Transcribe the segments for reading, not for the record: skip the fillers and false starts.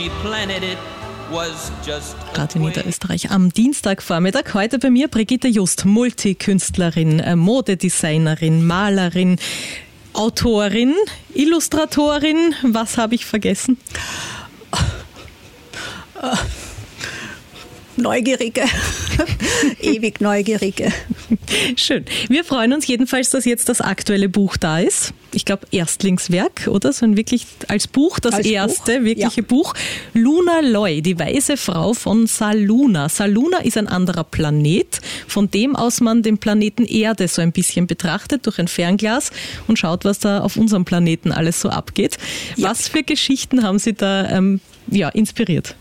Radio Niederösterreich am Dienstagvormittag. Heute bei mir Brigitte Just, Multikünstlerin, Modedesignerin, Malerin, Autorin, Illustratorin. Was habe ich vergessen? Neugierige, ewig Neugierige. Schön. Wir freuen uns jedenfalls, dass jetzt das aktuelle Buch da ist. Ich glaube, Erstlingswerk, oder? So ein wirklich als Buch, das als erste Buch, wirkliche Buch. Luna Loy, die weise Frau von Saluna. Saluna ist ein anderer Planet, von dem aus man den Planeten Erde so ein bisschen betrachtet durch ein Fernglas und schaut, was da auf unserem Planeten alles so abgeht. Ja. Was für Geschichten haben Sie da inspiriert?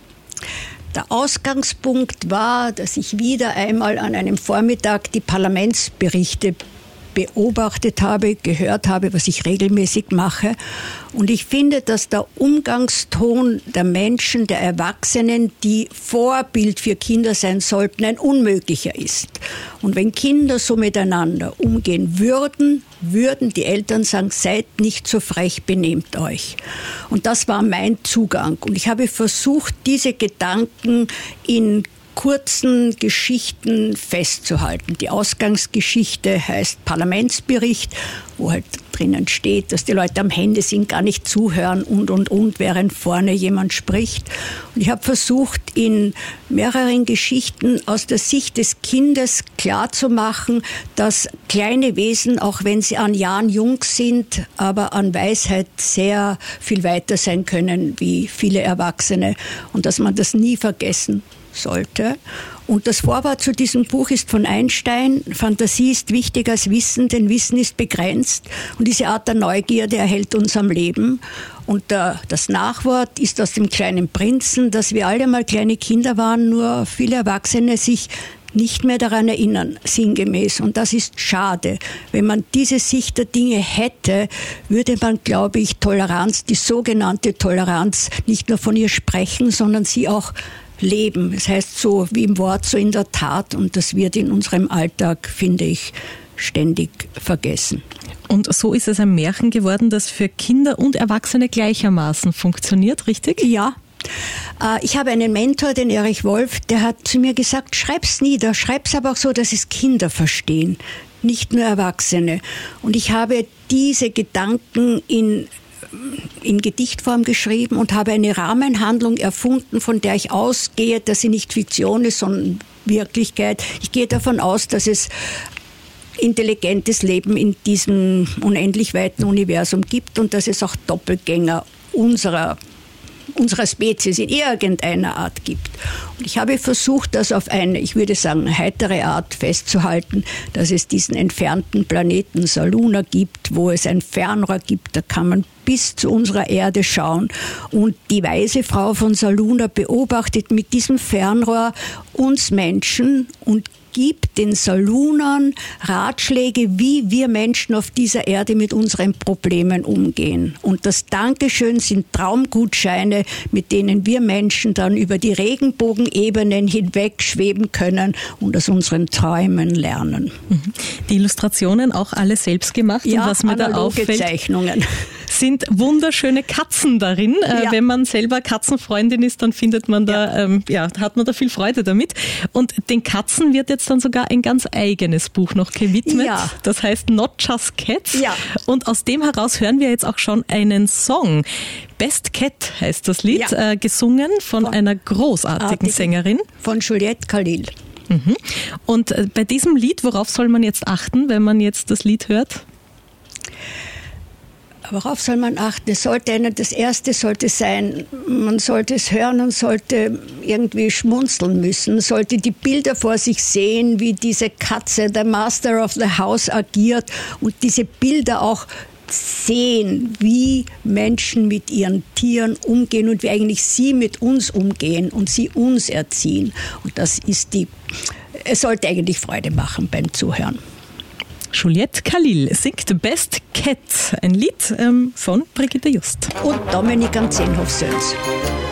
Der Ausgangspunkt war, dass ich wieder einmal an einem Vormittag die Parlamentsberichte beobachtet habe, gehört habe, was ich regelmäßig mache. Und ich finde, dass der Umgangston der Menschen, der Erwachsenen, die Vorbild für Kinder sein sollten, ein unmöglicher ist. Und wenn Kinder so miteinander umgehen würden die Eltern sagen, seid nicht so frech, benehmt euch. Und das war mein Zugang. Und ich habe versucht, diese Gedanken in kurzen Geschichten festzuhalten. Die Ausgangsgeschichte heißt Parlamentsbericht, wo halt drinnen steht, dass die Leute am Handy sind, gar nicht zuhören und, während vorne jemand spricht. Und ich habe versucht, in mehreren Geschichten aus der Sicht des Kindes klarzumachen, dass kleine Wesen, auch wenn sie an Jahren jung sind, aber an Weisheit sehr viel weiter sein können wie viele Erwachsene und dass man das nie vergessen sollte. Und das Vorwort zu diesem Buch ist von Einstein: Fantasie ist wichtiger als Wissen, denn Wissen ist begrenzt. Und diese Art der Neugierde erhält uns am Leben. Und das Nachwort ist aus dem Kleinen Prinzen, dass wir alle mal kleine Kinder waren, nur viele Erwachsene sich nicht mehr daran erinnern, sinngemäß. Und das ist schade. Wenn man diese Sicht der Dinge hätte, würde man, glaube ich, Toleranz, die sogenannte Toleranz, nicht nur von ihr sprechen, sondern sie auch leben. Das heißt so wie im Wort, so in der Tat. Und das wird in unserem Alltag, finde ich, ständig vergessen. Und so ist es ein Märchen geworden, das für Kinder und Erwachsene gleichermaßen funktioniert, richtig? Ja. Ich habe einen Mentor, den Erich Wolf, der hat zu mir gesagt, schreib's nieder, schreib's aber auch so, dass es Kinder verstehen, nicht nur Erwachsene. Und ich habe diese Gedanken in Gedichtform geschrieben und habe eine Rahmenhandlung erfunden, von der ich ausgehe, dass sie nicht Fiktion ist, sondern Wirklichkeit. Ich gehe davon aus, dass es intelligentes Leben in diesem unendlich weiten Universum gibt und dass es auch Doppelgänger unserer Spezies in irgendeiner Art gibt. Und ich habe versucht, das auf eine, ich würde sagen, heitere Art festzuhalten, dass es diesen entfernten Planeten Saluna gibt, wo es ein Fernrohr gibt, da kann man bis zu unserer Erde schauen. Und die weise Frau von Saluna beobachtet mit diesem Fernrohr uns Menschen und gibt den Salunern Ratschläge, wie wir Menschen auf dieser Erde mit unseren Problemen umgehen. Und das Dankeschön sind Traumgutscheine, mit denen wir Menschen dann über die Regenbogenebenen hinweg schweben können und aus unseren Träumen lernen. Die Illustrationen auch alle selbst gemacht? Ja, und was mir da auffällt, Zeichnungen. Sind wunderschöne Katzen darin. Ja. Wenn man selber Katzenfreundin ist, dann findet man da, hat man da viel Freude damit. Und den Katzen wird jetzt dann sogar ein ganz eigenes Buch noch gewidmet. Ja. Das heißt Not Just Cats. Ja. Und aus dem heraus hören wir jetzt auch schon einen Song. Best Cat heißt das Lied, gesungen von einer großartigen Sängerin. Von Juliette Khalil. Und bei diesem Lied, worauf soll man jetzt achten, wenn man jetzt das Lied hört? Worauf soll man achten? Das Erste sollte sein, man sollte es hören und sollte irgendwie schmunzeln müssen, sollte die Bilder vor sich sehen, wie diese Katze, der Master of the House, agiert und diese Bilder auch sehen, wie Menschen mit ihren Tieren umgehen und wie eigentlich sie mit uns umgehen und sie uns erziehen. Und es sollte eigentlich Freude machen beim Zuhören. Juliette Khalil singt Best Cat, ein Lied von Brigitte Just. Und Dominik am Zeenhof-Söns.